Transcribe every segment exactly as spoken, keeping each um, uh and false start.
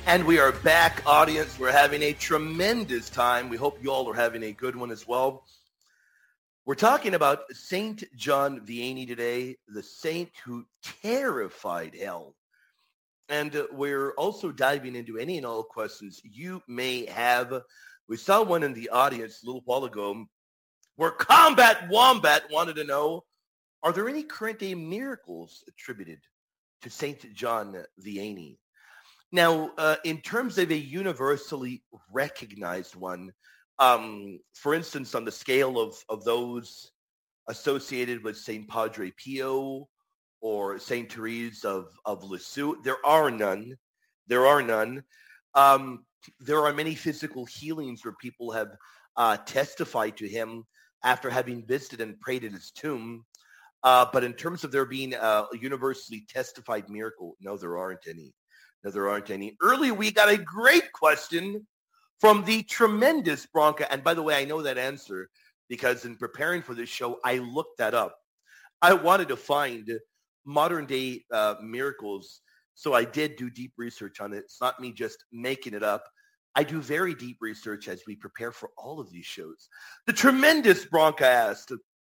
And we are back, audience. We're having a tremendous time. We hope you all are having a good one as well. We're talking about Saint John Vianney today, the saint who terrified hell. And uh, we're also diving into any and all questions you may have. We saw one in the audience a little while ago where Combat Wombat wanted to know, are there any current day miracles attributed to Saint John Vianney? Now, uh, in terms of a universally recognized one, um, for instance, on the scale of, of those associated with Saint Padre Pio or Saint Therese of, of Lisieux, there are none. There are none. Um, there are many physical healings where people have uh, testified to him after having visited and prayed at his tomb. Uh, but in terms of there being a universally testified miracle, no, there aren't any. No, there aren't any. Earlier, we got a great question from the tremendous Bronca. And by the way, I know that answer because in preparing for this show, I looked that up. I wanted to find modern day uh, miracles. So I did do deep research on it. It's not me just making it up. I do very deep research as we prepare for all of these shows. The tremendous Bronca asked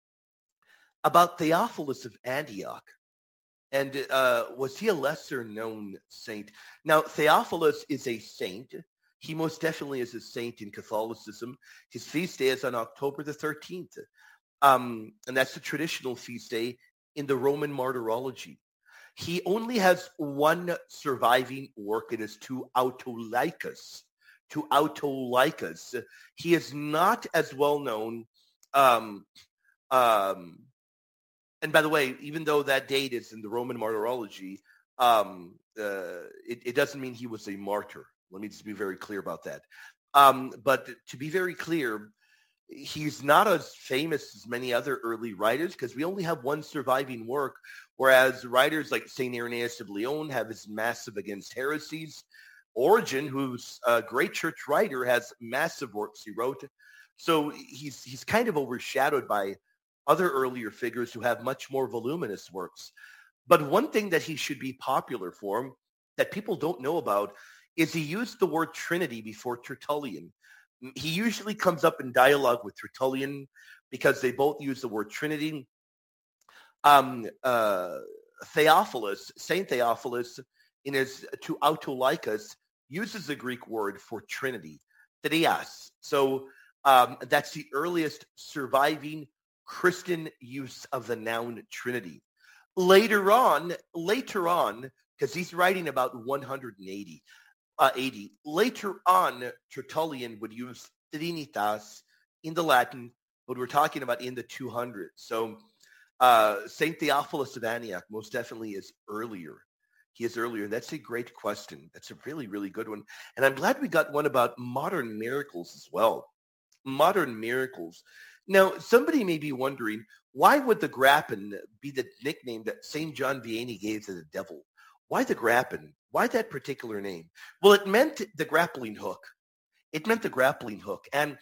about Theophilus of Antioch. And uh, was he a lesser-known saint? Now, Theophilus is a saint. He most definitely is a saint in Catholicism. His feast day is on October the thirteenth. Um, and that's the traditional feast day in the Roman martyrology. He only has one surviving work, and it's to Autolycus. To Autolycus. He is not as well known. Um, um, And by the way, even though that date is in the Roman martyrology, um, uh, it, it doesn't mean he was a martyr. Let me just be very clear about that. Um, but to be very clear, he's not as famous as many other early writers because we only have one surviving work, whereas writers like Saint Irenaeus of Lyon have his Massive Against Heresies. Origen, who's a great church writer, has massive works he wrote. So he's he's kind of overshadowed by other earlier figures who have much more voluminous works. But one thing that he should be popular for that people don't know about is he used the word Trinity before Tertullian. He usually comes up in dialogue with Tertullian because they both use the word Trinity. Um, uh, Theophilus, Saint Theophilus, in his To Autolycus, uses the Greek word for Trinity, Therias. So um, that's the earliest surviving Christian use of the noun Trinity. Later on, later on, because he's writing about one hundred eighty, uh, eighty, later on, Tertullian would use Trinitas in the Latin, but we're talking about in the two hundreds. So uh, Saint Theophilus of Antioch most definitely is earlier. He is earlier. That's a great question. That's a really, really good one. And I'm glad we got one about modern miracles as well. Modern miracles. Now, somebody may be wondering, why would the Grappen be the nickname that Saint John Vianney gave to the devil? Why the Grappen? Why that particular name? Well, it meant the grappling hook. It meant the grappling hook. And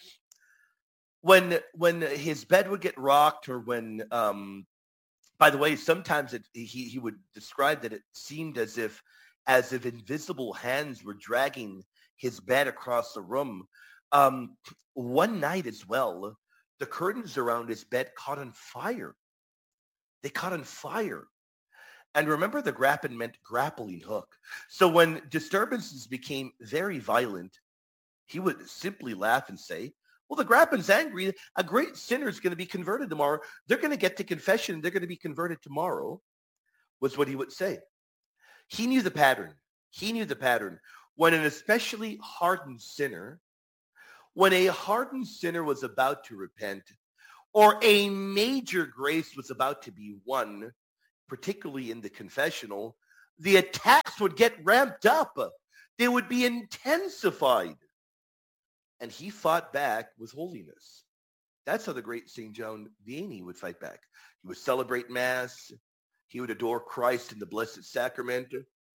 when when his bed would get rocked or when, um, by the way, sometimes it, he, he would describe that it seemed as if, as if invisible hands were dragging his bed across the room. Um, one night as well, the curtains around his bed caught on fire. They caught on fire. And remember, the Grappen meant grappling hook. So when disturbances became very violent, he would simply laugh and say, well, the Grappen's angry. A great sinner is going to be converted tomorrow. They're going to get to confession. They're going to be converted tomorrow, was what he would say. He knew the pattern. He knew the pattern. When an especially hardened sinner When a hardened sinner was about to repent or a major grace was about to be won, particularly in the confessional, the attacks would get ramped up. They would be intensified. And he fought back with holiness. That's how the great Saint John Vianney would fight back. He would celebrate Mass. He would adore Christ in the Blessed Sacrament.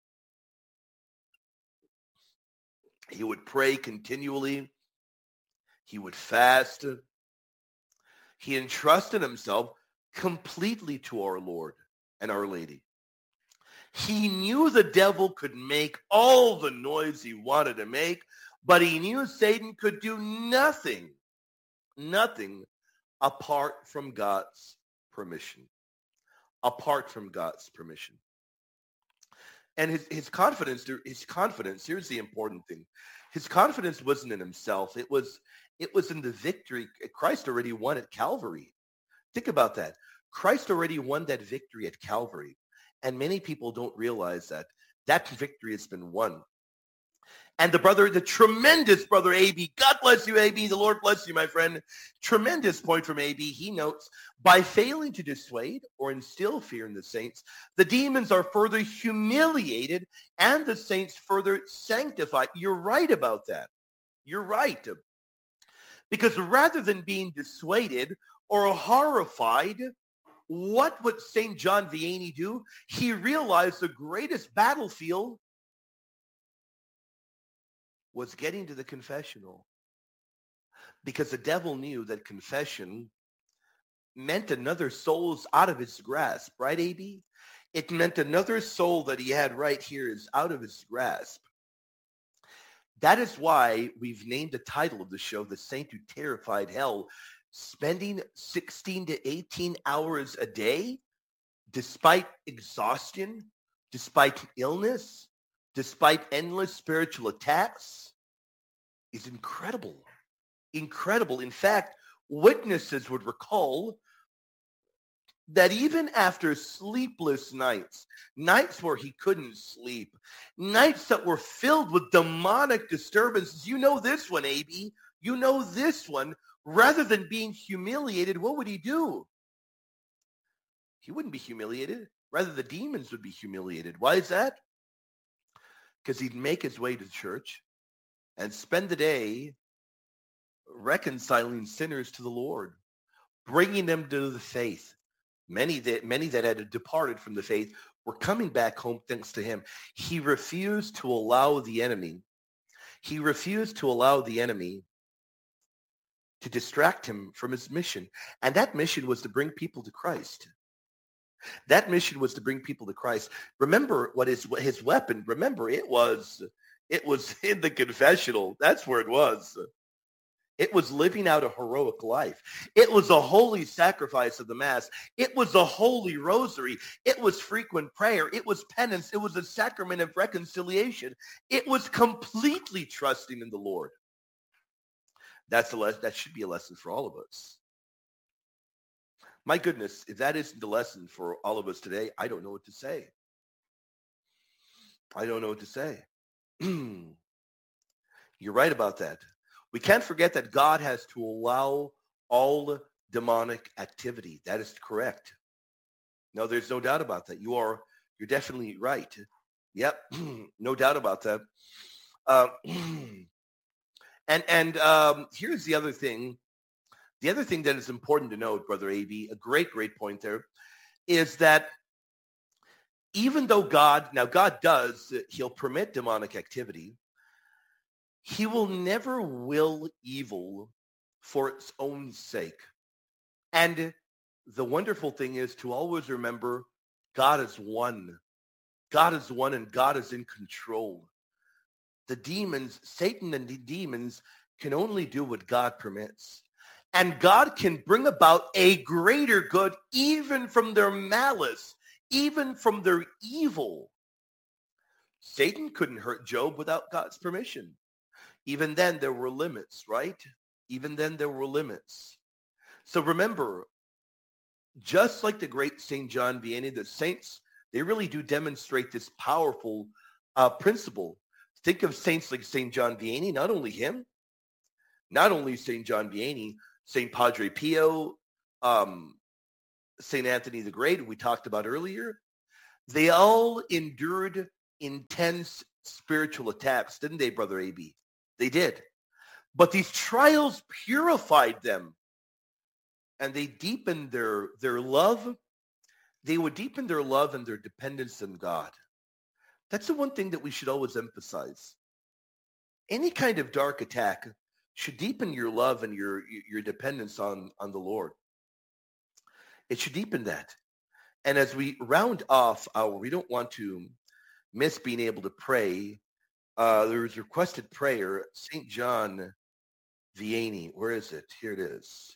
He would pray continually. He would fast. He entrusted himself completely to our Lord and Our Lady. He knew the devil could make all the noise he wanted to make, but he knew Satan could do nothing, nothing apart from God's permission. Apart from God's permission. And his, his confidence, his confidence, here's the important thing. His confidence wasn't in himself. It was, it was in the victory Christ already won at Calvary. Think about that. Christ already won that victory at Calvary. And many people don't realize that. That victory has been won. And the brother, the tremendous brother A B, God bless you, A B, the Lord bless you, my friend. Tremendous point from A B. He notes, by failing to dissuade or instill fear in the saints, the demons are further humiliated and the saints further sanctified. You're right about that. You're right. Because rather than being dissuaded or horrified, what would Saint John Vianney do? He realized the greatest battlefield was getting to the confessional, because the devil knew that confession meant another soul's out of his grasp, right, A B? It meant another soul that he had right here is out of his grasp. That is why we've named the title of the show, The Saint Who Terrified Hell. Spending sixteen to eighteen hours a day, despite exhaustion, despite illness, despite endless spiritual attacks, is incredible. Incredible. In fact, witnesses would recall that even after sleepless nights, nights where he couldn't sleep, nights that were filled with demonic disturbances, you know this one, A B, you know this one, rather than being humiliated, what would he do? He wouldn't be humiliated. Rather, the demons would be humiliated. Why is that? Because he'd make his way to church and spend the day reconciling sinners to the Lord, bringing them to the faith. Many that, many that had departed from the faith were coming back home thanks to him. He refused to allow the enemy. He refused to allow the enemy to distract him from his mission. And that mission was to bring people to Christ. That mission was to bring people to Christ. Remember what is his weapon. Remember, it was, it was in the confessional. That's where it was. It was living out a heroic life. It was a holy sacrifice of the Mass. It was a holy rosary. It was frequent prayer. It was penance. It was a sacrament of reconciliation. It was completely trusting in the Lord. That's a le- that should be a lesson for all of us. My goodness, if that isn't the lesson for all of us today, I don't know what to say. I don't know what to say. You're right about that. We can't forget that God has to allow all demonic activity. That is correct. No, there's no doubt about that. You are, you're definitely right. Yep, no doubt about that. Uh, and and um, here's the other thing. The other thing that is important to note, Brother A B, a great, great point there, is that even though God, now God does, he'll permit demonic activity, he will never will evil for its own sake. And the wonderful thing is to always remember God is one. God is one and God is in control. The demons, Satan and the demons can only do what God permits. And God can bring about a greater good even from their malice, even from their evil. Satan couldn't hurt Job without God's permission. Even then, there were limits, right? Even then, there were limits. So remember, just like the great Saint John Vianney, the saints, they really do demonstrate this powerful uh, principle. Think of saints like Saint John Vianney, not only him, not only Saint John Vianney, Saint Padre Pio, um, Saint Anthony the Great, we talked about earlier. They all endured intense spiritual attacks, didn't they, Brother A B? They did. But these trials purified them, and they deepened their, their love. They would deepen their love and their dependence on God. That's the one thing that we should always emphasize. Any kind of dark attack should deepen your love and your, your dependence on, on the Lord. It should deepen that. And as we round off our, we don't want to miss being able to pray. Uh, there was requested prayer, Saint John Vianney. Where is it? Here it is.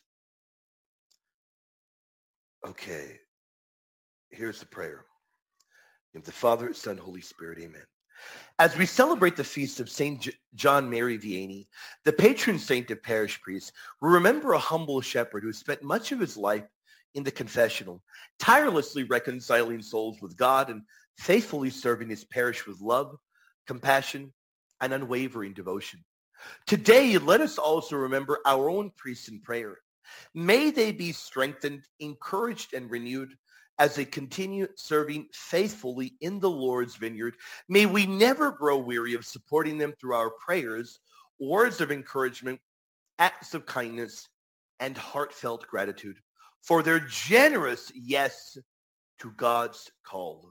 Okay. Here's the prayer. In the Father, Son, Holy Spirit, amen. As we celebrate the feast of Saint J- John Mary Vianney, the patron saint of parish priests, we remember a humble shepherd who spent much of his life in the confessional, tirelessly reconciling souls with God and faithfully serving his parish with love, compassion, and unwavering devotion. Today, let us also remember our own priests in prayer. May they be strengthened, encouraged, and renewed as they continue serving faithfully in the Lord's vineyard. May we never grow weary of supporting them through our prayers, words of encouragement, acts of kindness, and heartfelt gratitude for their generous yes to God's call.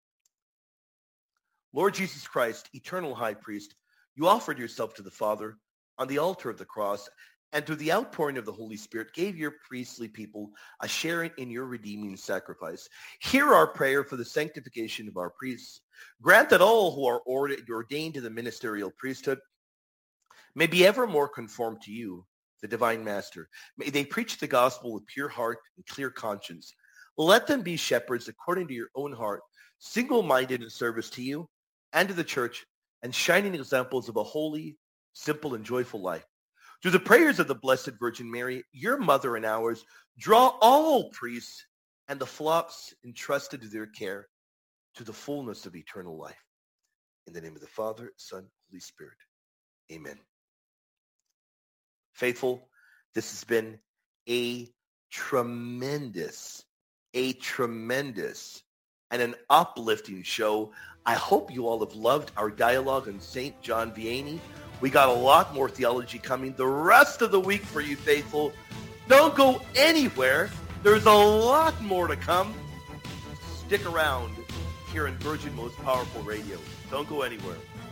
Lord Jesus Christ, eternal high priest, you offered yourself to the Father on the altar of the cross, and through the outpouring of the Holy Spirit gave your priestly people a share in your redeeming sacrifice. Hear our prayer for the sanctification of our priests. Grant that all who are ordained to the ministerial priesthood may be ever more conformed to you, the divine master. May they preach the gospel with pure heart and clear conscience. Let them be shepherds according to your own heart, single-minded in service to you and to the church, and shining examples of a holy, simple, and joyful life. Through the prayers of the Blessed Virgin Mary, your mother and ours, draw all priests and the flocks entrusted to their care to the fullness of eternal life. In the name of the Father, Son, Holy Spirit. Amen. Faithful, this has been a tremendous, a tremendous and an uplifting show. I hope you all have loved our dialogue on Saint John Vianney. We got a lot more theology coming the rest of the week for you, faithful. Don't go anywhere. There's a lot more to come. Stick around here in Virgin Most Powerful Radio. Don't go anywhere.